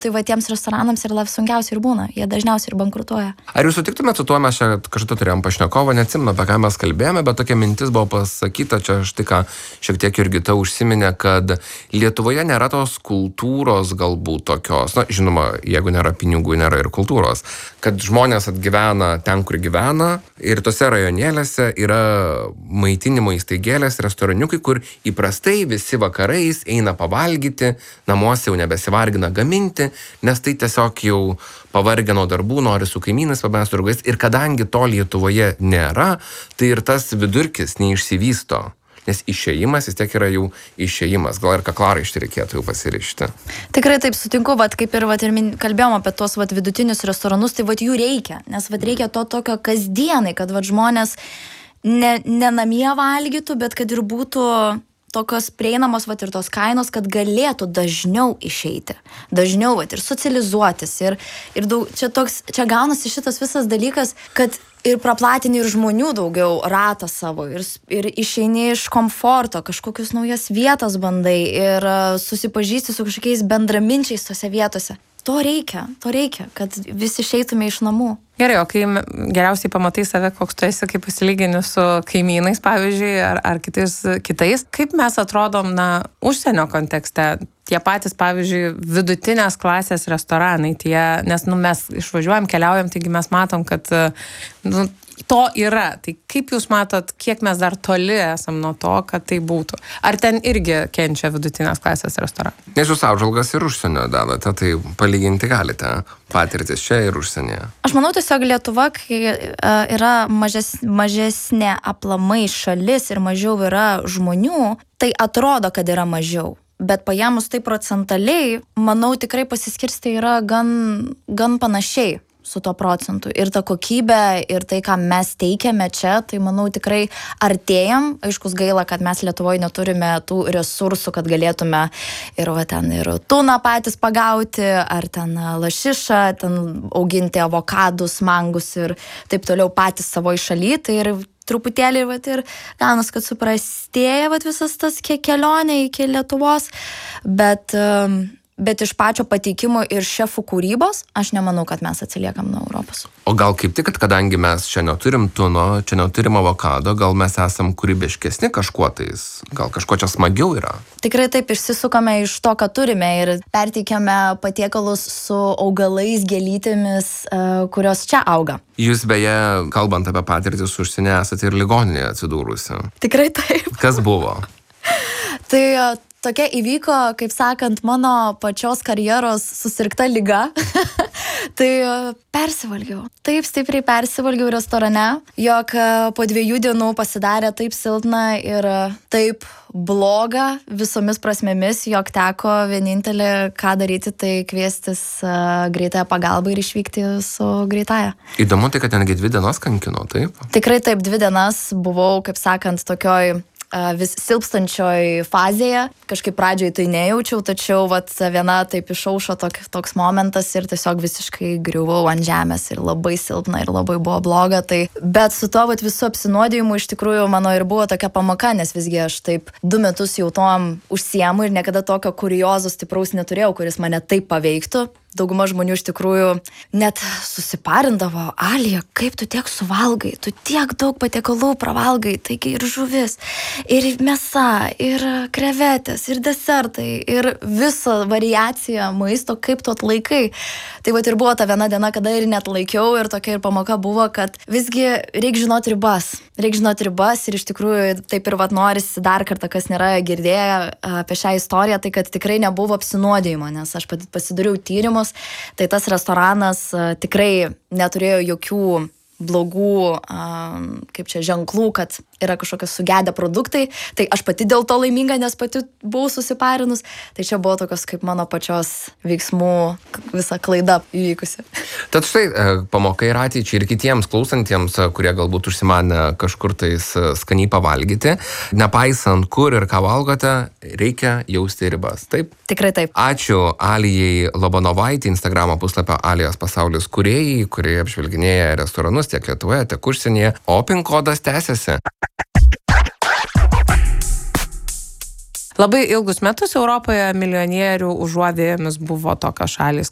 tai va tiems restoranams ir sunkiausiai ir būna, jie dažniausiai ir bankrutuoja. Ar jūs sutiktumėt su tuo, mes čia kažkada turėjom pašnekovą, neatsimenu, apie ką mes kalbėjome, bet tokia mintis buvo pasakyta, čia štai ką šiek tiek Jurgita užsiminė, kad Lietuvoje nėra tos kultūros galbūt tokios, na, žinoma, jeigu nėra pinigų, nėra ir kultūros, kad žmonės atgyvena ten, kur gyvena ir tose rajonėlėse yra maitinimo įstaigėlės, restoraniukai, kur įprastai visi vakarais eina pavalgyti, namuose jau nebesivargina gaminti, nes tai tiesiog jau pavargę nuo darbų, nori su kaimynais, pabėgti draugais. Ir kadangi to Lietuvoje nėra, tai ir tas vidurkis neišsivysto. Nes išėjimas vis tiek yra jau išėjimas. Gal ir kaklaraištį reikėtų jau pasirišti. Tikrai taip sutinku, kaip ir kalbėjom apie tos vidutinius restoranus, tai jų reikia. Nes reikia to tokio kasdienai, kad žmonės ne namie valgytų, bet kad ir būtų tokios prieinamos ir tos kainos, kad galėtų dažniau išeiti, dažniau ir socializuotis. Ir daug, čia gaunasi šitas visas dalykas, kad ir praplatini ir žmonių daugiau ratą savo, ir išeini iš komforto, kažkokius naujas vietas bandai ir susipažįsti su kažkokiais bendraminčiais tose vietose. To reikia, kad visi išeitume iš namų. Gerai, o kai geriausiai pamatai save, koks tu esi, kaip pasilygini su kaimynais, pavyzdžiui, ar kitais, kaip mes atrodom, užsienio kontekste, tie patys, pavyzdžiui, vidutinės klasės restoranai, nes mes išvažiuojam, keliaujam, taigi mes matom, kad to yra. Tai kaip jūs matot, kiek mes dar toli esam nuo to, kad tai būtų? Ar ten irgi kenčia vidutinės klasės restoranai? Nes jūs apžvalgas ir užsienio dedate, tai palyginti galite patirtis čia ir užsienyje. Aš manau, tiesiog Lietuva, kai yra mažesnė aplamai šalis ir mažiau yra žmonių, tai atrodo, kad yra mažiau. Bet paėmus tai procentaliai, manau, tikrai pasiskirstė yra gan panašiai su to procentu. Ir ta kokybė, ir tai, ką mes teikiame čia, tai manau tikrai artėjam. Aiškus gaila, kad mes Lietuvoje neturime tų resursų, kad galėtume ir tuną patys pagauti, ar ten lašišą, ten auginti avokadus, mangus ir taip toliau patys savo šaly. Tai ir truputėlį ir gaunas, kad suprastėja visas tas kelionė iki Lietuvos, bet iš pačio pateikimo ir šefų kūrybos, aš nemanau, kad mes atsiliekam nuo Europos. O gal kaip tik, kad kadangi mes čia neturim tuno, čia neturim avokado, gal mes esam kūrybiškesni kažkuo tais, gal kažko čia smagiau yra? Tikrai taip, išsisukame iš to, ką turime ir perteikiame patiekalus su augalais, gėlytėmis, kurios čia auga. Jūs beje, kalbant apie patirtis užsienį, esate ir ligoninėje atsidūrusi. Tikrai taip. Kas buvo? Tai tokia įvyko, kaip sakant, mano pačios karjeros susirgta liga. Tai persivalgiau. Taip stipriai persivalgiau restorane, jog po 2 dienų pasidarė taip silpna ir taip bloga visomis prasmėmis, jog teko vienintelį, ką daryti, tai kviestis greitąją pagalbą ir išvykti su greitąja. Įdomu tai, kad netgi 2 dienas kankino, taip? Tikrai taip, 2 dienas buvau, kaip sakant, tokioj vis silpstančioj fazėje. Kažkaip pradžioj tai nejaučiau, tačiau viena taip išaušo toks momentas ir tiesiog visiškai griuvau ant žemės ir labai silpna ir labai buvo bloga. Bet su to visų apsinuodijimu iš tikrųjų mano ir buvo tokia pamoka, nes visgi aš taip 2 metus jau tom užsiemu ir niekada tokio kuriozo stipraus neturėjau, kuris mane taip paveiktų. Dauguma žmonių iš tikrųjų net susiparindavo: Alija, kaip tu tiek suvalgai, tu tiek daug patiekalų pravalgai, taigi ir žuvis, ir mėsa, ir krevetės, ir desertai, ir visa variacija maisto, kaip tu atlaikai. Tai ir buvo ta viena diena, kada ir net laikiau, ir tokia ir pamoka buvo, kad visgi reikia žinoti ribas. Ir iš tikrųjų taip ir norisi dar kartą, kas nėra girdėję apie šią istoriją, tai kad tikrai nebuvo apsinuodijimo, nes aš pasidariau tyrimus. Tai tas restoranas tikrai neturėjo jokių blogų, kaip čia, ženklų, kad yra kažkokios sugedę produktai. Tai aš pati dėl to laiminga, nes pati buvau susiparinus. Tai čia buvo tokios kaip mano pačios veiksmų visa klaida įvykusi. Tad štai pamoka ir ateičiai ir kitiems klausantiems, kurie galbūt užsimanė kažkur tais skaniai pavalgyti. Nepaisant kur ir ką valgote, reikia jausti ribas. Taip? Tikrai taip. Ačiū Alijai Lobonovaitei, Instagramo puslapio Alijos pasaulis kūrėjai, kurie apžvelginėja restoranus tiek Lietuvoje, tiek užsienyje. O PIN kodas tęsiasi. Labai ilgus metus Europoje milijonierių užuovėjomis buvo tokios šalys